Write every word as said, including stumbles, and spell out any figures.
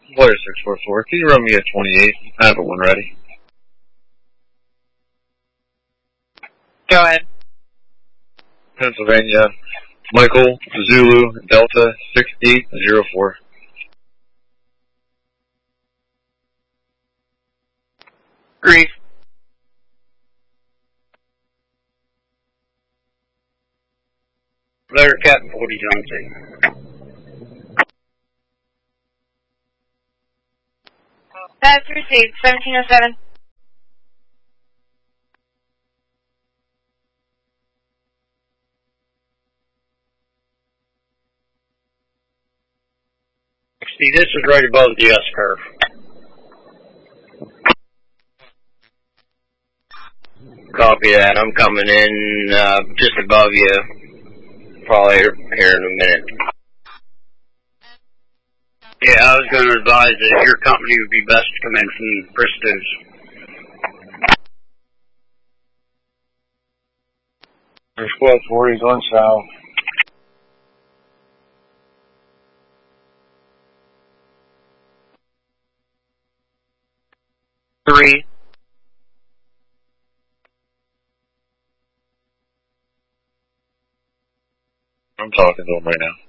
Player six four four, can you run me a twenty-eight? I have a one ready. Go ahead. Pennsylvania, Michael, Zulu, Delta, six eight zero four. Grief. Blair, Captain forty Johnson. That's received, seventeen oh seven. See, this is right above the S curve. Copy that. I'm coming in uh, just above you, probably here in a minute. Yeah, I was going to advise that your company would be best to come in from Bristol's. There's squad four, he's on south. Three. I'm talking to him right now.